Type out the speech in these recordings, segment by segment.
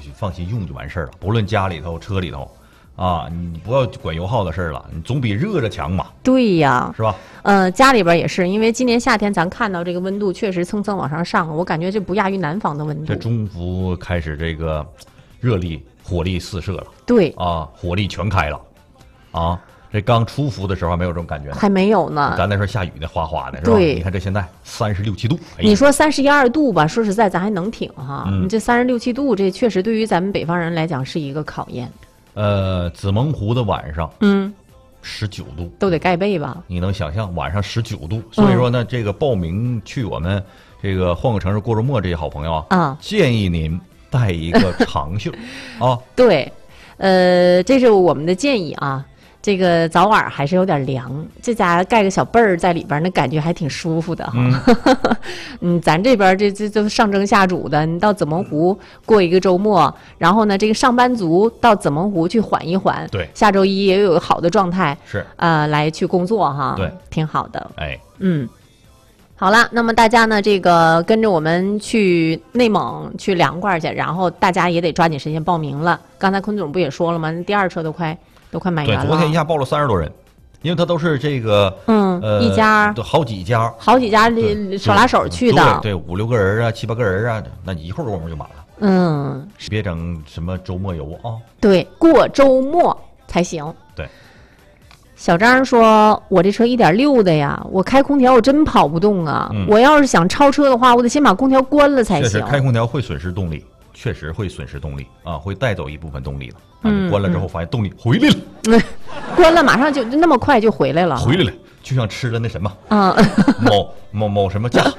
放心用就完事儿了。不论家里头、车里头，啊，你不要管油耗的事儿了，你总比热着强嘛。 对呀， 是吧？ 家里边也是，因为今年夏天咱看到这个温度确实蹭蹭往上上，我感觉这不亚于南方的温度。 这中伏开始这个热力、火力四射了。 对啊，火力全开了，啊。这刚初伏的时候还没有这种感觉呢， 还没有呢。 咱那时候下雨的哗哗的，是吧？ 对， 你看这现在36、7度， 你说31、2度吧，说实在咱还能挺哈。你这36、7度，这确实对于咱们北方人来讲是一个考验。 紫蒙湖的晚上，19度， 都得盖被吧？ 你能想象晚上19度？所以说呢，这个报名去我们这个换个城市过周末这些好朋友啊，建议您带一个长袖啊。 对，这是我们的建议啊。这个早晚还是有点凉，这家盖个小被儿在里边，那感觉还挺舒服的哈。咱这边这都上蒸下煮的，你到紫蒙湖过一个周末，然后呢，这个上班族到紫蒙湖去缓一缓， 对， 下周一也有个好的状态， 是来去工作哈， 对， 挺好的。 哎， 好了，那么大家呢，这个跟着我们去内蒙去凉快去，然后大家也得抓紧时间报名了。刚才坤总不也说了吗？第2车都快买完了。 对，昨天一下报了30多人，因为他都是这个一家都好几家手拉手去的， 对5、6个人啊，7、8个人啊，那你一会儿功夫就满了。别整什么周末游啊。 对，过周末才行。 对。 小张说：“我这车1.6的呀，我开空调我真跑不动啊！我要是想超车的话，我得先把空调关了才行。” 确实，开空调会损失动力，确实会损失动力啊，会带走一部分动力的。你关了之后发现动力回来了， 关了马上就那么快就回来了， 就像吃了那什么某什么酱。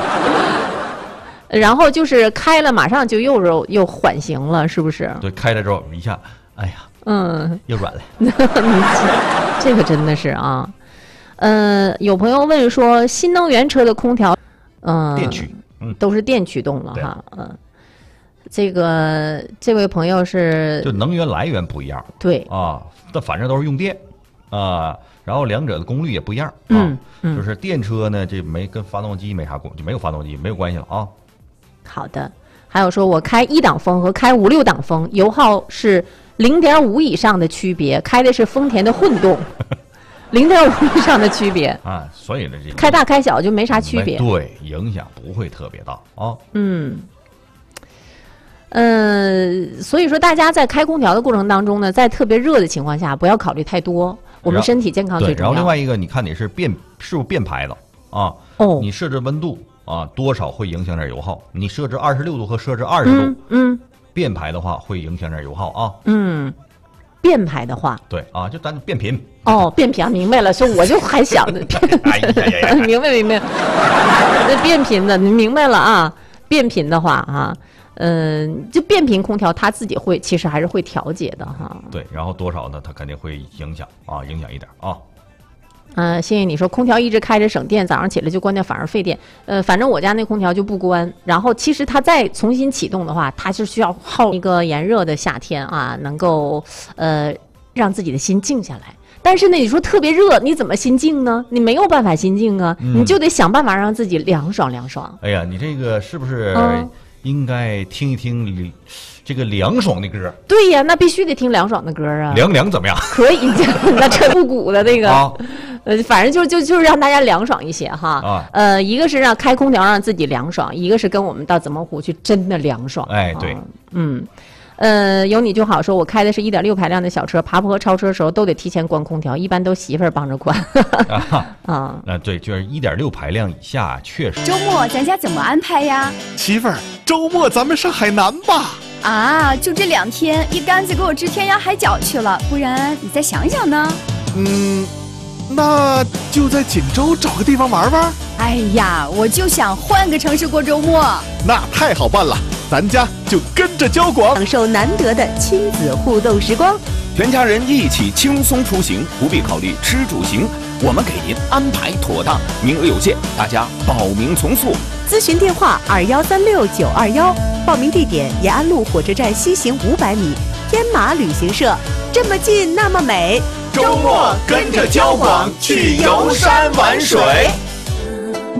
然后就是开了，马上就又缓行了，是不是？ 对，开了之后一下，哎呀。又软了。 这个真的是啊，有朋友问说，新能源车的空调， 电驱， 都是电驱动了哈，这位朋友是就能源来源不一样， 对啊，但反正都是用电啊，然后两者的功率也不一样啊，就是电车呢，这跟发动机没啥就没有发动机没有关系了啊。 好的，还有说我开1档风和开5、6档风，油耗是0.5以上的区别，开的是丰田的混动，0.5以上的区别啊，所以呢，这开大开小就没啥区别， 对，影响不会特别大啊。 所以说大家在开空调的过程当中呢，在特别热的情况下，不要考虑太多，我们身体健康最重要。 然后另外一个，你看你是不是变排的啊？你设置温度啊，多少会影响点油耗。你设置26度和设置20度，变排的话会影响点油耗啊。 变排的话， 对啊，就咱变频。 变频，明白了。所以我就还想着，明白。那变频的，你明白了啊？变频的话啊，就变频空调它自己其实还是会调节的哈。 对，然后多少呢？它肯定会影响一点啊。 谢谢你说空调一直开着省电，早上起来就关掉反而费电。反正我家那空调就不关，然后其实它再重新启动的话，它是需要耗一个炎热的夏天啊，能够让自己的心静下来。但是呢，你说特别热，你怎么心静呢？你没有办法心静啊，你就得想办法让自己凉爽。 哎呀，你这个是不是应该听一听这个凉爽的歌？ 对呀，那必须得听凉爽的歌啊。 凉怎么样？ 可以，那吹复古的那个。反正就是让大家凉爽一些哈。一个是让开空调让自己凉爽，一个是跟我们到紫蒙湖去真的凉爽。 哎，对， 有你就好说，我开的是1.6排量的小车，爬坡和超车的时候都得提前关空调，一般都媳妇儿帮着关。 对，就是1.6排量以下确实。 周末咱家怎么安排呀？ 媳妇儿，周末咱们上海南吧。 啊，就这2天，一竿子给我支天涯海角去了，不然你再想想呢？ 那就在锦州找个地方玩玩。 哎呀，我就想换个城市过周末。 那太好办了，咱家就跟着交广， 享受难得的亲子互动时光。 全家人一起轻松出行，不必考虑吃住行，我们给您安排妥当，名额有限，大家报名从速。 咨询电话2136-921，报名地点延安路火车站西行500米，天马旅行社。这么近，那么美。 周末跟着交广去游山玩水。